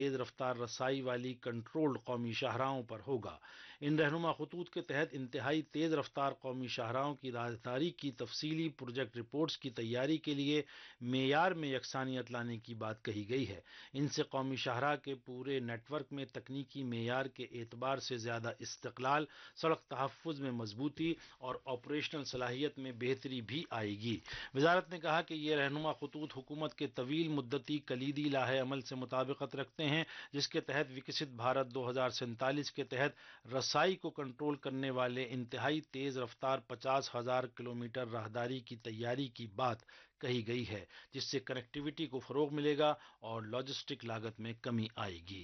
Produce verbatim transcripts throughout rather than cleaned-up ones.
تیز رفتار رسائی والی کنٹرولڈ قومی شاہراہوں پر ہوگا۔ ان رہنما خطوط کے تحت انتہائی تیز رفتار قومی شاہراہوں کی رازداری کی تفصیلی پروجیکٹ رپورٹس کی تیاری کے لیے معیار میں یکسانیت لانے کی بات کہی گئی ہے۔ ان سے قومی شاہراہ کے پورے نیٹ ورک میں تکنیکی معیار کے اعتبار سے زیادہ استقلال، سڑک تحفظ میں مضبوطی اور آپریشنل صلاحیت میں بہتری بھی آئے گی۔ وزارت نے کہا کہ یہ رہنما خطوط حکومت کے طویل مدتی کلیدی لائحہ عمل سے مطابقت رکھتے ہیں، جس کے تحت وکست بھارت دو ہزار سینتالیس کے تحت رسائی کو کنٹرول کرنے والے انتہائی تیز رفتار پچاس ہزار کلومیٹر راہداری کی تیاری کی بات کہی گئی ہے، جس سے کنیکٹیویٹی کو فروغ ملے گا اور لاجسٹک لاگت میں کمی آئے گی۔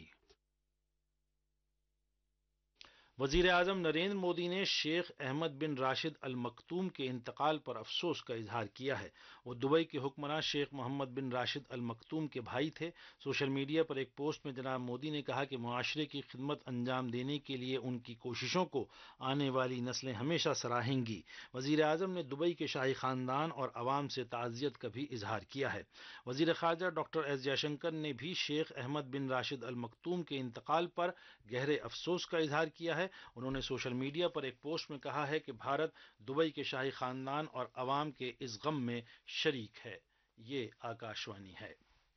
وزیر اعظم نریندر مودی نے شیخ احمد بن راشد ال مکتوم کے انتقال پر افسوس کا اظہار کیا ہے۔ وہ دبئی کے حکمراں شیخ محمد بن راشد ال مکتوم کے بھائی تھے۔ سوشل میڈیا پر ایک پوسٹ میں جناب مودی نے کہا کہ معاشرے کی خدمت انجام دینے کے لیے ان کی کوششوں کو آنے والی نسلیں ہمیشہ سراہیں گی۔ وزیر اعظم نے دبئی کے شاہی خاندان اور عوام سے تعزیت کا بھی اظہار کیا ہے۔ وزیر خارجہ ڈاکٹر ایس جے شنکر نے بھی شیخ احمد بن راشد ال مکتوم کے انتقال پر گہرے افسوس کا اظہار کیا ہے۔ انہوں نے سوشل میڈیا پر ایک پوسٹ میں کہا ہے کہ بھارت دبئی کے شاہی خاندان اور عوام کے اس غم میں شریک ہے۔ یہ آکاشوانی ہے۔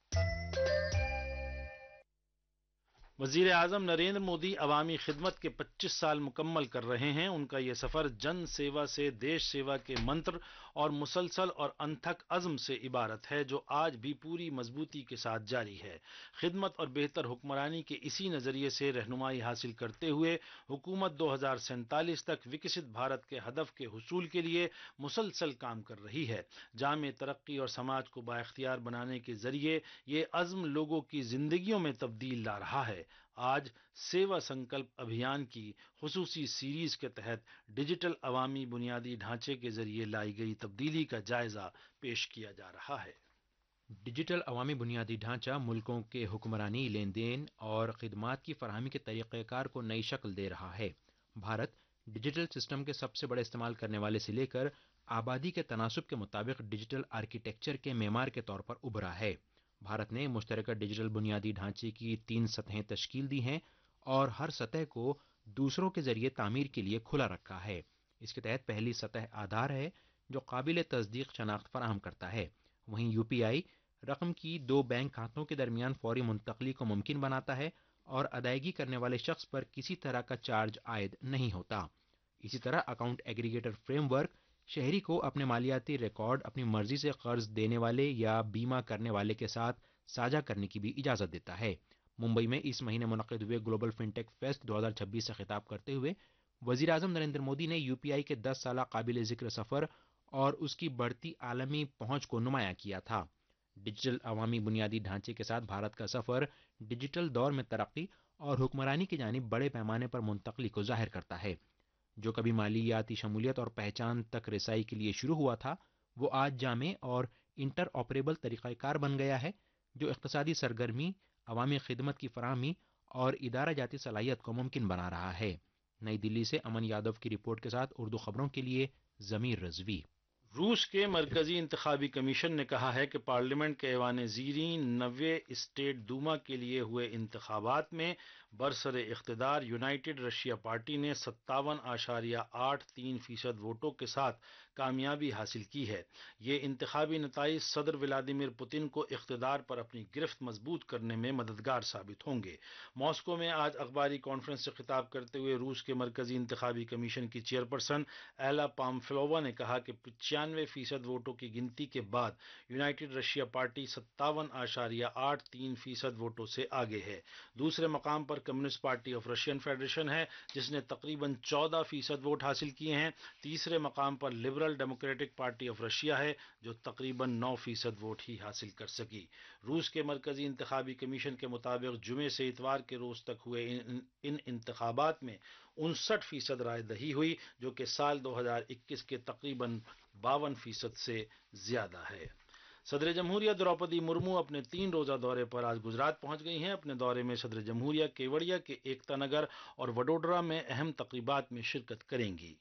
وزیر اعظم نریندر مودی عوامی خدمت کے پچیس سال مکمل کر رہے ہیں۔ ان کا یہ سفر جن سیوا سے دیش سیوا کے منتر اور مسلسل اور انتھک عزم سے عبارت ہے، جو آج بھی پوری مضبوطی کے ساتھ جاری ہے۔ خدمت اور بہتر حکمرانی کے اسی نظریے سے رہنمائی حاصل کرتے ہوئے حکومت دو ہزار سینتالیس تک وکست بھارت کے ہدف کے حصول کے لیے مسلسل کام کر رہی ہے۔ جامع ترقی اور سماج کو بااختیار بنانے کے ذریعے یہ عزم لوگوں کی زندگیوں میں تبدیل لا رہا ہے۔ آج سیوا سنکلپ ابھیان کی خصوصی سیریز کے تحت ڈیجیٹل عوامی بنیادی ڈھانچے کے ذریعے لائی گئی تبدیلی کا جائزہ پیش کیا جا رہا ہے۔ ڈیجیٹل عوامی بنیادی ڈھانچہ ملکوں کے حکمرانی، لین دین اور خدمات کی فراہمی کے طریقہ کار کو نئی شکل دے رہا ہے۔ بھارت ڈیجیٹل سسٹم کے سب سے بڑے استعمال کرنے والے سے لے کر آبادی کے تناسب کے مطابق ڈیجیٹل آرکیٹیکچر کے معمار کے طور پر ابھرا ہے۔ بھارت نے مشترکہ ڈیجیٹل بنیادی ڈھانچے کی تین سطحیں تشکیل دی ہیں اور ہر سطح کو دوسروں کے ذریعے تعمیر کے لیے کھلا رکھا ہے۔ اس کے تحت پہلی سطح آدھار ہے، جو قابل تصدیق شناخت فراہم کرتا ہے۔ وہیں یو پی آئی رقم کی دو بینک کھاتوں کے درمیان فوری منتقلی کو ممکن بناتا ہے اور ادائیگی کرنے والے شخص پر کسی طرح کا چارج عائد نہیں ہوتا۔ اسی طرح اکاؤنٹ ایگریگیٹر فریم ورک شہری کو اپنے مالیاتی ریکارڈ اپنی مرضی سے قرض دینے والے یا بیمہ کرنے والے کے ساتھ ساجھا کرنے کی بھی اجازت دیتا ہے۔ ممبئی میں اس مہینے منعقد ہوئے گلوبل فن ٹیک فیسٹ دو ہزار چھبیس سے خطاب کرتے ہوئے وزیر اعظم نریندر مودی نے یو پی آئی کے دس سالہ قابل ذکر سفر اور اس کی بڑھتی عالمی پہنچ کو نمایاں کیا تھا۔ ڈیجیٹل عوامی بنیادی ڈھانچے کے ساتھ بھارت کا سفر ڈیجیٹل دور میں ترقی اور حکمرانی کی جانب بڑے پیمانے پر منتقلی کو ظاہر کرتا ہے۔ جو کبھی مالیاتی شمولیت اور پہچان تک رسائی کے لیے شروع ہوا تھا، وہ آج جامع اور انٹر آپریبل طریقہ کار بن گیا ہے، جو اقتصادی سرگرمی، عوامی خدمت کی فراہمی اور ادارہ جاتی صلاحیت کو ممکن بنا رہا ہے۔ نئی دلی سے امن یادو کی رپورٹ کے ساتھ اردو خبروں کے لیے ضمیر رضوی۔ روس کے مرکزی انتخابی کمیشن نے کہا ہے کہ پارلیمنٹ کے ایوان زیریں نویں اسٹیٹ دوما کے لیے ہوئے انتخابات میں برسر اقتدار یونائیٹڈ رشیا پارٹی نے ستاون اشاریہ آٹھ تین فیصد ووٹوں کے ساتھ کامیابی حاصل کی ہے۔ یہ انتخابی نتائج صدر ولادیمیر پوتن کو اقتدار پر اپنی گرفت مضبوط کرنے میں مددگار ثابت ہوں گے۔ ماسکو میں آج اخباری کانفرنس سے خطاب کرتے ہوئے روس کے مرکزی انتخابی کمیشن کی چیئرپرسن ایلا پامفلووا نے کہا کہ پچانوے فیصد ووٹوں کی گنتی کے بعد یونائیٹڈ رشیا پارٹی ستاون اشاریہ آٹھ تین فیصد ووٹوں سے آگے ہے۔ دوسرے مقام پر communist party of Russian federation ہے، جس نے تقریباً چودہ فیصد ووٹ حاصل کیے ہیں۔ تیسرے مقام پر liberal democratic party of Russia ہے، جو تقریباً نو فیصد ووٹ ہی حاصل کر سکی۔ روس کے مرکزی انتخابی کمیشن کے مطابق جمعے سے اتوار کے روز تک ہوئے ان انتخابات میں انسٹھ فیصد رائے دہی ہوئی، جو کہ سال دو ہزار اکیس کے تقریباً باون فیصد سے زیادہ ہے۔ صدر جمہوریہ دروپدی مرمو اپنے تین روزہ دورے پر آج گجرات پہنچ گئی ہیں۔ اپنے دورے میں صدر جمہوریہ کیوڑیا کے ایکتا نگر اور وڈودرا میں اہم تقریبات میں شرکت کریں گی۔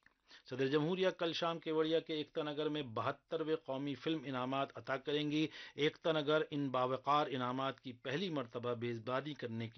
صدر جمہوریہ کل شام کیوڑیا کے ایکتا نگر میں بہترویں قومی فلم انعامات عطا کریں گی۔ ایکتا نگر ان باوقار انعامات کی پہلی مرتبہ میزبانی کرنے